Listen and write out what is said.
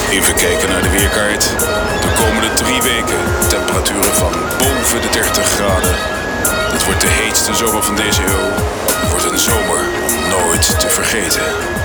Even kijken naar de weerkaart. De komende 3 weken temperaturen van boven de 30 graden. Het wordt de heetste zomer van deze eeuw. Het wordt een zomer om nooit te vergeten.